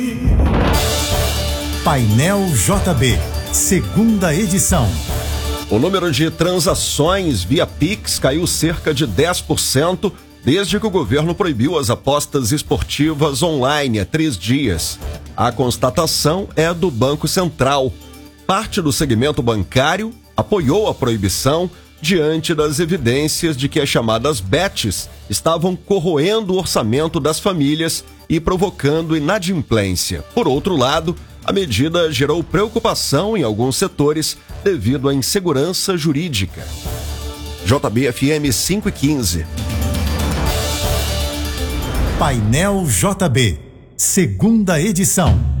Painel JB, segunda edição. O número de transações via Pix caiu cerca de 10% desde que o governo proibiu as apostas esportivas online há 3 dias. A constatação é do Banco Central. Parte do segmento bancário apoiou a proibição diante das evidências de que as chamadas bets estavam corroendo o orçamento das famílias e provocando inadimplência. Por outro lado, a medida gerou preocupação em alguns setores devido à insegurança jurídica. JB-FM 5:15. Painel JB, segunda edição.